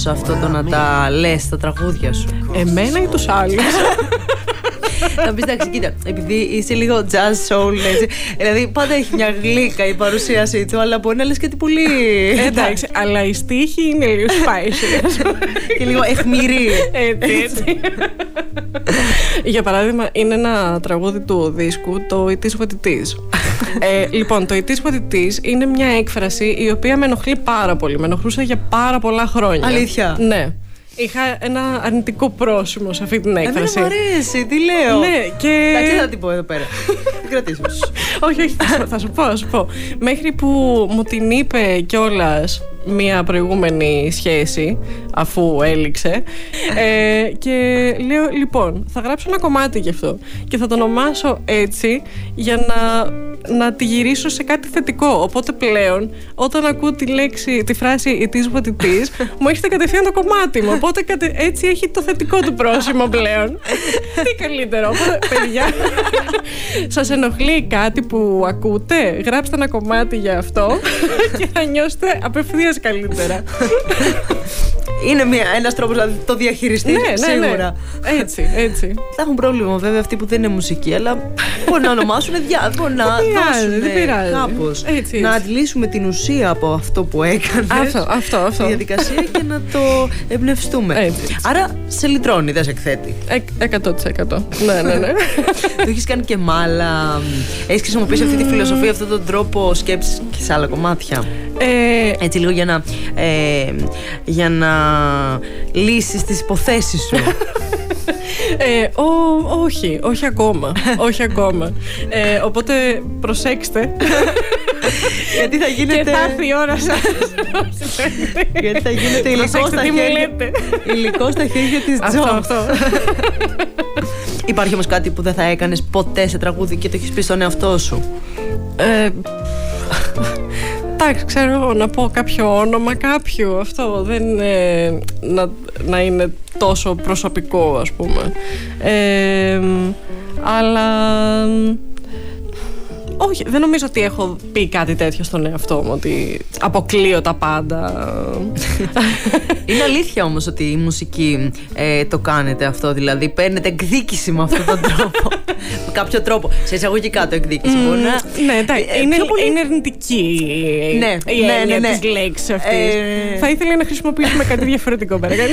σε αυτό το να τα λες τα τραγούδια σου? Εμένα ή τους άλλους? Θα πεις, εντάξει, κοίτα, επειδή είσαι λίγο jazz soul, έτσι, δηλαδή πάντα έχει μια γλύκα η παρουσίασή του, αλλά μπορεί να λες κάτι πολύ. Εντάξει, αλλά η στίχη είναι λίγο spicy και λίγο αιχμηρή. Έτσι. Για παράδειγμα, είναι ένα τραγούδι του δίσκου, το It is what it is. Λοιπόν, το It is what it is είναι μια έκφραση η οποία με ενοχλεί πάρα πολύ. Με ενοχλούσε για πάρα πολλά χρόνια. Αλήθεια? Ναι. Είχα ένα αρνητικό πρόσημο σε αυτή την έκφραση. Εμένα μου αρέσει, τι λέω. Ναι, και... Εντάξει, θα την πω εδώ πέρα. Την κρατήσω. Όχι, θα σου πω. Μέχρι που μου την είπε κιόλας μία προηγούμενη σχέση, αφού έληξε, και λέω, λοιπόν, θα γράψω ένα κομμάτι γι' αυτό και θα το ονομάσω έτσι για να τη γυρίσω σε κάτι θετικό. Οπότε πλέον, όταν ακούω τη φράση It is what it is, μου έρχεται κατευθείαν το κομμάτι μου. Οπότε έτσι έχει το θετικό του πρόσημο πλέον. Τι καλύτερο. Οπότε, παιδιά, σας ενοχλεί κάτι που ακούτε? Γράψτε ένα κομμάτι για αυτό και θα νιώσετε απευθείας καλύτερα. Είναι ένας τρόπος να το διαχειριστείς, σίγουρα. Ναι. Έτσι. Θα έχουν πρόβλημα βέβαια αυτοί που δεν είναι μουσικοί, αλλά μπορεί να ονομάσουν διάφορα, να δώσουν κάπως. Έτσι. Να αντλήσουμε την ουσία από αυτό που έκανες. Αυτό. Τη διαδικασία και να το εμπνευστούμε. Έτσι. Άρα σε λυτρώνει, δεν σε εκθέτει. 100%. Ναι. Το έχεις κάνει και μάλα? Έχεις χρησιμοποιήσει αυτή τη φιλοσοφία, αυτόν τον τρόπο σκέψης και σε άλλα κομμάτια? Έτσι λίγο για να λύσεις τις υποθέσεις σου? Όχι ακόμα. Οπότε προσέξτε. Γιατί θα γίνεται. Και θα έρθει η ώρα σας. Γιατί θα γίνεται υλικό στα χέρια της Τζο. Αυτό. Υπάρχει όμως κάτι που δεν θα έκανες ποτέ σε τραγούδι και το έχεις πει στον εαυτό σου? Εντάξει, ξέρω να πω κάποιο όνομα κάποιου. Αυτό δεν είναι να είναι τόσο προσωπικό, ας πούμε. Αλλά όχι, δεν νομίζω ότι έχω πει κάτι τέτοιο στον εαυτό μου, ότι αποκλείω τα πάντα. Είναι αλήθεια όμως ότι η μουσική το κάνετε αυτό? Δηλαδή παίρνετε εκδίκηση με αυτόν τον τρόπο? Με κάποιο τρόπο, σε εισαγωγικά το εκδίκηση μπορεί να... Ναι, εντάξει, είναι αρνητική η έννοια της λέξης αυτής. Θα ήθελα να χρησιμοποιήσουμε κάτι διαφορετικό, παρακαλώ.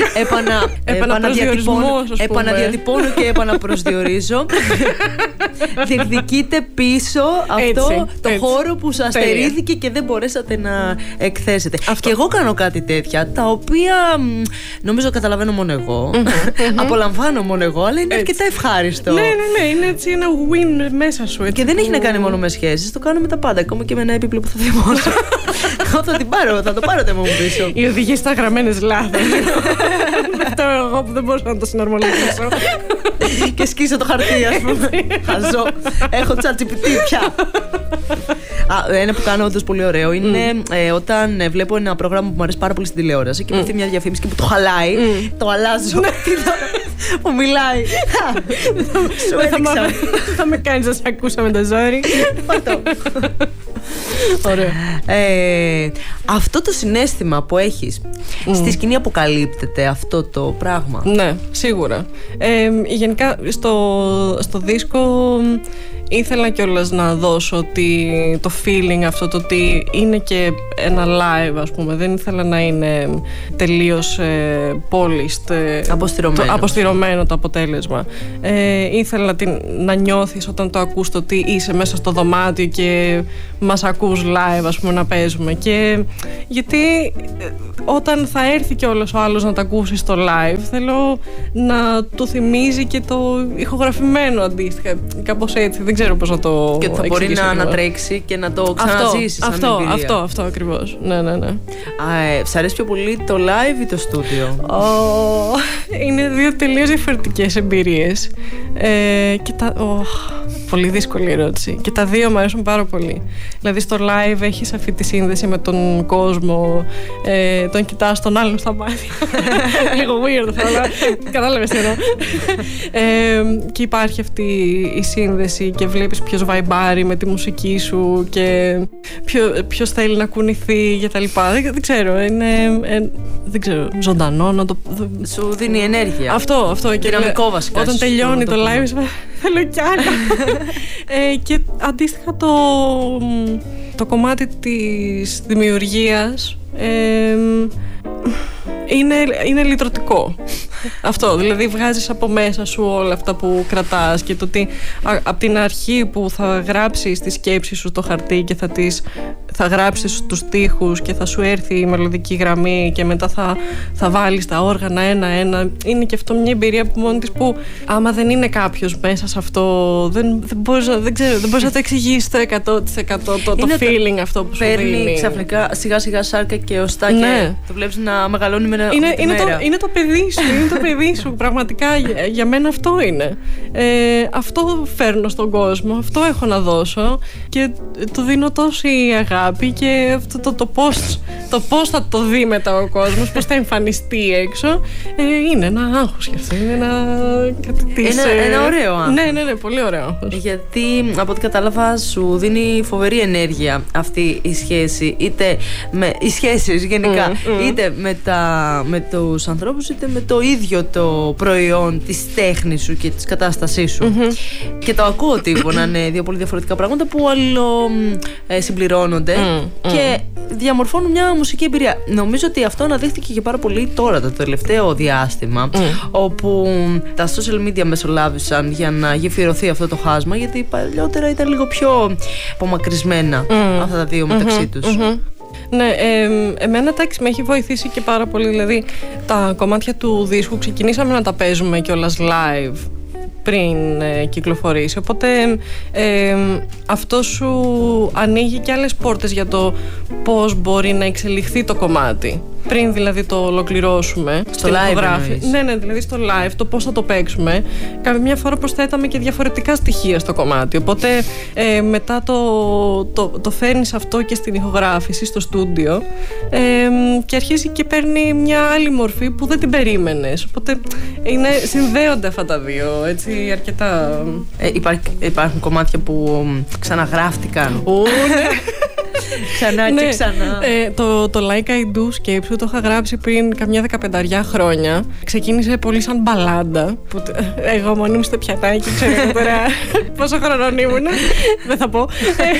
Επαναδιατυπώνω και επαναπροσδιορίζω. Διεκδικείτε πίσω αυτό το χώρο που σας στερήθηκε και δεν μπορέσατε να εκθέσετε. Και εγώ κάνω κάτι τέτοια, τα οποία νομίζω καταλαβαίνω μόνο εγώ. Απολαμβάνω μόνο εγώ, αλλά είναι αρκετά ευχάριστο. Ναι, είναι έτσι ένα win μέσα σου. Και δεν έχει να κάνει μόνο με σχέσεις, το κάνω με τα πάντα. Ακόμα και με ένα έπιπλο που θα θυμώσω. Εγώ θα το πάρω μου πίσω. Οι οδηγίες στα γραμμένες λάθος. Αυτό εγώ που δεν μπορούσα να το συναρμολογήσω. Και σκίσω το χαρτί, ας πούμε. Χαζό. Έχω ChatGPT πια. Ένα που κάνω όντως πολύ ωραίο είναι όταν βλέπω ένα πρόγραμμα που μου αρέσει πάρα πολύ στην τηλεόραση και πέφτει μια διαφήμιση και που το χαλάει, το αλλάζω. Που μιλάει. Σου έδειξα. Θα με κάνεις να σε ακούσαμε το ζόρι. Ωραίο. Αυτό το συναίσθημα που έχεις στη σκηνή αποκαλύπτεται αυτό το πράγμα? Ναι, σίγουρα. Γενικά στο δίσκο ήθελα κιόλας να δώσω το feeling αυτό, το ότι είναι και ένα live, ας πούμε. Δεν ήθελα να είναι τελείως polished, αποστηρωμένο το αποτέλεσμα. Ήθελα να νιώθεις όταν το ακούς το ότι είσαι μέσα στο δωμάτιο και μας ακούς live, ας πούμε, να παίζουμε. Και γιατί όταν θα έρθει κιόλας ο άλλος να το ακούσει στο live, θέλω να του θυμίζει και το ηχογραφημένο αντίστοιχα. Κάπως έτσι, δεν ξέρω πώς να το και θα μπορεί να ανατρέξει και να το ξαναζήσει. Αυτό ακριβώς. Ναι. Σ' αρέσει πιο πολύ το live ή το στούντιο? Είναι δύο τελείως διαφορετικές εμπειρίες. Και Πολύ δύσκολη ερώτηση. Και τα δύο μου αρέσουν πάρα πολύ. Δηλαδή στο live έχεις αυτή τη σύνδεση με τον κόσμο, τον κοιτάς τον άλλον στα μάτια. Λίγο weird αυτό, αλλά κατάλαβες τι εννοώ. Και υπάρχει αυτή η σύνδεση και βλέπεις ποιος βαϊμπάρει με τη μουσική σου και ποιος θέλει να κουνηθεί και τα λοιπά. Δεν ξέρω, δεν ξέρω, ζωντανό να το... Σου δίνει ενέργεια. Αυτό. Δυναμικό βασικά. Όταν τελειώνει το live, θέλω κι άλλα. Και αντίστοιχα το κομμάτι της δημιουργίας είναι λυτρωτικό. Αυτό, δηλαδή βγάζεις από μέσα σου όλα αυτά που κρατάς και το ότι από την αρχή που θα γράψεις τη σκέψη σου στο χαρτί και θα γράψεις τους στίχους και θα σου έρθει η μελωδική γραμμή και μετά θα βάλεις τα όργανα ένα-ένα. Είναι και αυτό μια εμπειρία που μόνη της που άμα δεν είναι κάποιος μέσα σε αυτό δεν μπορείς να το εξηγήσεις το 100% το feeling αυτό που σου δίνει. Παίρνει ξαφνικά σιγά-σιγά σάρκα και οστά και το βλέπεις να μεγαλώνει με ένα είναι το παιδί σου, είναι το παιδί σου. Πραγματικά για μένα αυτό είναι. Αυτό φέρνω στον κόσμο, αυτό έχω να δώσω και του δίνω τόση αγάπη και αυτό το πώς θα το δει μετά ο κόσμος, πώς θα εμφανιστεί έξω, είναι ένα άγχος και αυτό, είναι ένα ωραίο άγχος. Ναι, πολύ ωραίο άγχος. Γιατί από ό,τι κατάλαβα σου δίνει φοβερή ενέργεια αυτή η σχέση, οι σχέσεις γενικά, είτε με τους ανθρώπους είτε με το ίδιο το προϊόν της τέχνης σου και της κατάστασής σου. Και το ακούω τύπο να είναι δύο πολύ διαφορετικά πράγματα που συμπληρώνονται και διαμορφώνουν μια μουσική εμπειρία. Νομίζω ότι αυτό αναδείχθηκε και πάρα πολύ τώρα το τελευταίο διάστημα, όπου τα social media μεσολάβησαν για να γεφυρωθεί αυτό το χάσμα, γιατί παλιότερα ήταν λίγο πιο απομακρυσμένα αυτά τα δύο μεταξύ τους. Ναι, εμένα με έχει βοηθήσει και πάρα πολύ. Δηλαδή, τα κομμάτια του δίσκου ξεκινήσαμε να τα παίζουμε κιόλας live πριν κυκλοφορήσει. Οπότε αυτό σου ανοίγει και άλλες πόρτες για το πώς μπορεί να εξελιχθεί το κομμάτι. Πριν δηλαδή το ολοκληρώσουμε στο live. Ναι, δηλαδή στο live το πώς θα το παίξουμε. Καμιά φορά προσθέταμε και διαφορετικά στοιχεία στο κομμάτι. Οπότε μετά το φέρνεις αυτό και στην ηχογράφηση, στο στούντιο, και αρχίζει και παίρνει μια άλλη μορφή που δεν την περίμενες. Οπότε συνδέονται αυτά τα δύο, έτσι, αρκετά. Υπάρχουν κομμάτια που ξαναγράφτηκαν. Ξανά και ξανά. Το Like I Do, σκέψου, το είχα γράψει πριν καμιά 15 χρόνια. Ξεκίνησε πολύ σαν μπαλάντα. Που εγώ μόνη μου στο πιατάκι, ξέρω τώρα πόσο χρονών ήμουν. Δεν θα πω.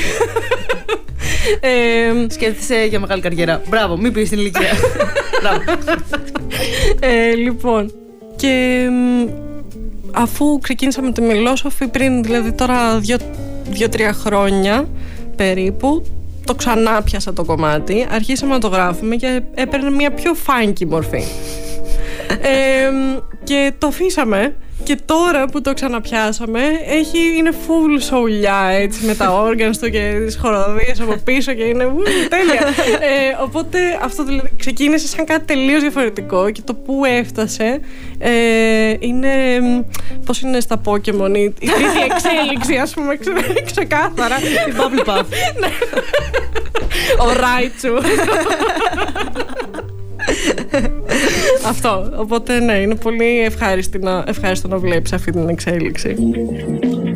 Σκέφτεσαι για μεγάλη καριέρα. Μπράβο, μην πεις την ηλικία. Μπράβο. Λοιπόν, και αφού ξεκίνησα με τη Μιλόσοφη πριν, δηλαδή τώρα 2-3 χρόνια περίπου, το ξανά πιάσα το κομμάτι, αρχίσαμε να το γράφουμε και έπαιρνε μια πιο funky μορφή. Και το αφήσαμε. Και τώρα που το ξαναπιάσαμε, είναι full σοουλιά, έτσι, με τα όργανς του και τις χοροδίες από πίσω και είναι τέλεια. Οπότε αυτό δηλαδή ξεκίνησε σαν κάτι τελείως διαφορετικό και το που έφτασε είναι, πώς είναι στα Pokemon, η τρίτη εξέλιξη, ας πούμε, ξεκάθαρα. Την Bubble Puff. Ο Raichu. Αυτό. Οπότε ναι, είναι πολύ ευχάριστο να βλέπεις αυτή την εξέλιξη.